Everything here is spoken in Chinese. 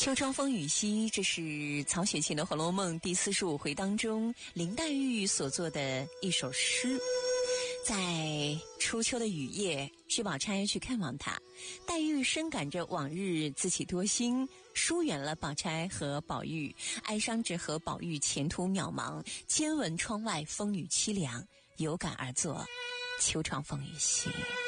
秋窗风雨夕，这是曹雪芹的《红楼梦》第45回当中林黛玉所作的一首诗。在初秋的雨夜，薛宝钗去看望她，黛玉深感着往日自己多心，疏远了宝钗和宝玉，哀伤着和宝玉前途渺茫，兼闻窗外风雨凄凉，有感而作秋窗风雨夕。